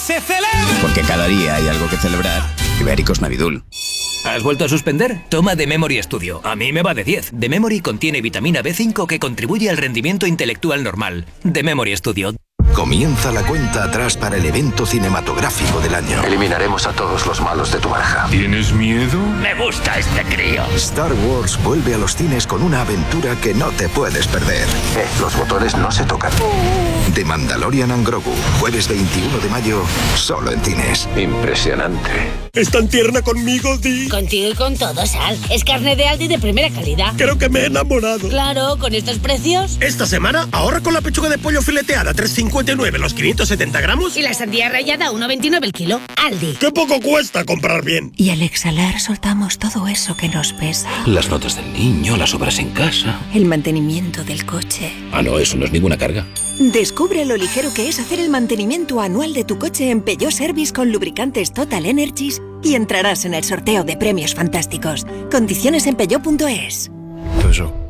se celebra. Porque cada día hay algo que celebrar. Ibéricos Navidul. ¿Has vuelto a suspender? Toma The Memory Studio. A mí me va de 10. The Memory contiene vitamina B5 que contribuye al rendimiento intelectual normal. The Memory Studio. Comienza la cuenta atrás para el evento cinematográfico del año. Eliminaremos a todos los malos de tu baraja. ¿Tienes miedo? Me gusta este crío. Star Wars vuelve a los cines con una aventura que no te puedes perder. Los botones no se tocan. The Mandalorian and Grogu, jueves 21 de mayo, solo en cines. Impresionante. ¿Es tan tierna conmigo, Di? Contigo y con todo, Sal. Es carne de Aldi de primera calidad. Creo que me he enamorado. Claro, con estos precios. Esta semana ahorra con la pechuga de pollo fileteada 3,59 los 570 gramos. Y la sandía rallada 1,29 el kilo. Aldi. ¡Qué poco cuesta comprar bien! Y al exhalar soltamos todo eso que nos pesa. Las notas del niño, las obras en casa. El mantenimiento del coche. Ah, no, eso no es ninguna carga. Descubre lo ligero que es hacer el mantenimiento anual de tu coche en Peugeot Service con lubricantes Total Energies y entrarás en el sorteo de premios fantásticos. Condiciones en peugeot.es. Peugeot.